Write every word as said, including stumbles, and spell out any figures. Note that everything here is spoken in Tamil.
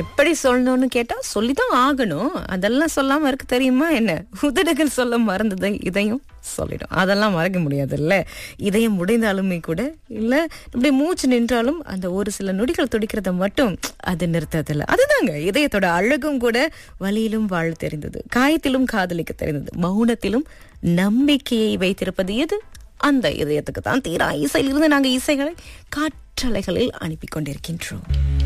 எப்படி சொல்லணும்னு கேட்டா சொல்லிதான் ஆகணும். அதெல்லாம் சொல்லாம இருக்கு தெரியுமா என்ன? உதடுகள் சொல்ல மறந்ததை இதையும் சொல்லிடும். அதெல்லாம் மறக்க முடியாது இல்ல. இதயம் உடைந்தாலுமே கூட இல்ல, இப்படி மூச்சு நின்றாலும் அந்த ஒரு சில நொடிகள் துடிக்கிறத மட்டும் அது நிறுத்ததில்லை. அதுதாங்க இதயத்தோட அழகும் கூட. வலியிலும் வாழ தெரிந்தது, காயத்திலும் காதலிக்க தெரிந்தது, மௌனத்திலும் நம்பிக்கையை வைத்திருப்பது எது? அந்த இதயத்துக்கு தான். தீரா இசையிலிருந்து நாங்க இசைகளை காற்றலைகளில் அனுப்பி கொண்டிருக்கின்றோம்.